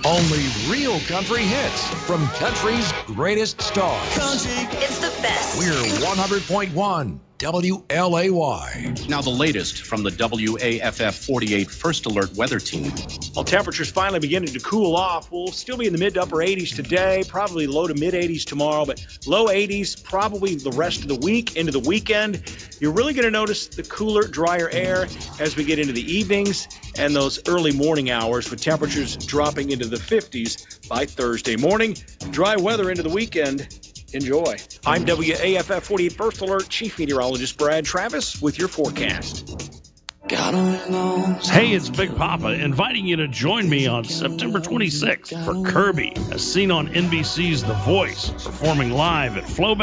Only real country hits from country's greatest stars. Country. It's the best. We're 100.1 WLAY. Now the latest from the WAFF 48 First Alert Weather Team. Well, temperatures finally beginning to cool off. We'll still be in the mid to upper 80s today, probably low to mid 80s tomorrow, but low 80s probably the rest of the week into the weekend. You're really going to notice the cooler, drier air as we get into the evenings and those early morning hours with temperatures dropping into the 50s by Thursday morning. Dry weather into the weekend. Enjoy. I'm WAFF 48 First Alert Chief Meteorologist Brad Travis with your forecast. Hey, it's Big Papa inviting you to join me on September 26th for Kirby, as seen on NBC's The Voice, performing live at Flowback